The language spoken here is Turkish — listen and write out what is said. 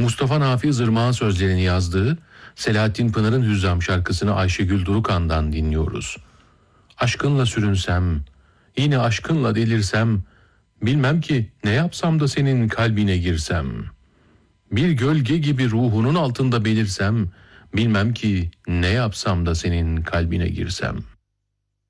Mustafa Nafi Zırmak'ın sözlerini yazdığı Selahattin Pınar'ın Hüzzam şarkısını Ayşegül Durukan'dan dinliyoruz. Aşkınla sürünsem, yine aşkınla delirsem, bilmem ki ne yapsam da senin kalbine girsem. Bir gölge gibi ruhunun altında belirsem, bilmem ki ne yapsam da senin kalbine girsem.